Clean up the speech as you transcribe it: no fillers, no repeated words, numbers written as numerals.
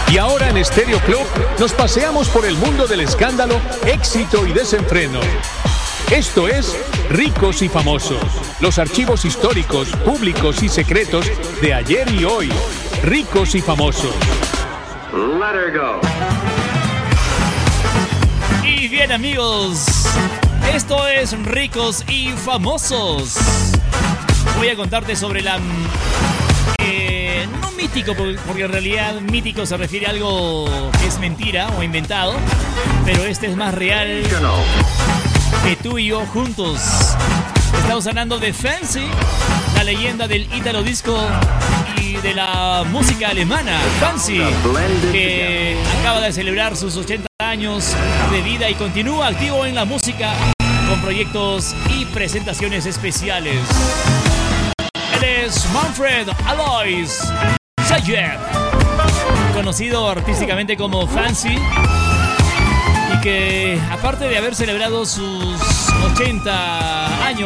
Y ahora en Stereo Club nos paseamos por el mundo del escándalo, éxito y desenfreno. Esto es Ricos y Famosos, los archivos históricos, públicos y secretos de ayer y hoy. Ricos y Famosos. Let her go. Y bien, amigos, esto es Ricos y Famosos. Voy a contarte sobre la... no mítico, porque en realidad mítico se refiere a algo que es mentira o inventado, pero este es más real que tú y yo juntos. Estamos hablando de Fancy, la leyenda del Italo Disco y de la música alemana. Fancy, que acaba de celebrar sus 80 años de vida y continúa activo en la música con proyectos y presentaciones especiales. Él es Manfred Alois Sayer, conocido artísticamente como Fancy, y que aparte de haber celebrado sus 80 años